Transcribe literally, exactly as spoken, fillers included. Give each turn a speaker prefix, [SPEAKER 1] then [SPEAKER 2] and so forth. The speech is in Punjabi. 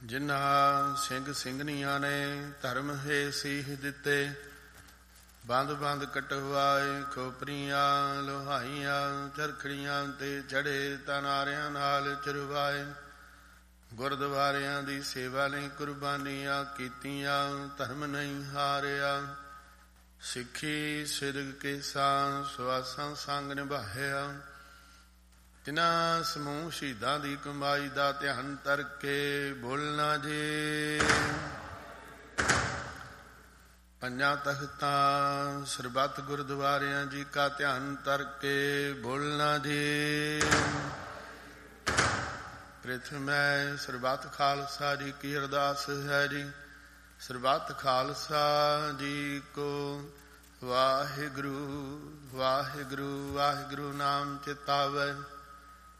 [SPEAKER 1] ਜਿਨ੍ਹਾਂ ਸਿੰਘ ਸਿੰਘਣੀਆਂ ਨੇ ਧਰਮ ਹੈ ਸੀਹ ਦਿੱਤੇ, ਬੰਦ ਬੰਦ ਕਟਵਾਏ ਖੋਪਰੀਆਂ ਲੋਹਾਈਆਂ ਚਰਖੜੀਆਂ ਤੇ ਚੜੇ ਤਨਾਰਿਆਂ ਨਾਲ ਚਰਵਾਏ। ਗੁਰਦੁਆਰਿਆਂ ਦੀ ਸੇਵਾ ਲਈ ਕੁਰਬਾਨੀਆਂ ਕੀਤੀਆਂ, ਧਰਮ ਨਹੀਂ ਹਾਰਿਆ। ਸਿੱਖੀ ਸਿਦਕ ਕੇ ਸਾਂ ਸੁਆਸਾਂ ਸੰਗ ਨਿਭਾਇਆ। ਤਿਨਾਂ ਸਮੂਹ ਸ਼ਹੀਦਾਂ ਦੀ ਕਮਾਈ ਦਾ ਧਿਆਨ ਧਰ ਕੇ ਬੋਲਣਾ ਜੀ। ਪੰਜਾਂ ਤਖਤਾਂ ਸਰਬੱਤ ਗੁਰਦੁਆਰਿਆਂ ਜੀ ਕਾ ਧਿਆਨ ਧਰ ਕੇ ਬੋਲਣਾ ਜੀ। ਪ੍ਰਿਥਮੈ ਸਰਬੱਤ ਖਾਲਸਾ ਜੀ ਕੀ ਅਰਦਾਸ ਹੈ ਜੀ। ਸਰਬੱਤ ਖਾਲਸਾ ਜੀ ਕੋ ਵਾਹਿਗੁਰੂ ਵਾਹਿਗੁਰੂ ਵਾਹਿਗੁਰੂ ਨਾਮ ਚਿਤਾਵੈ।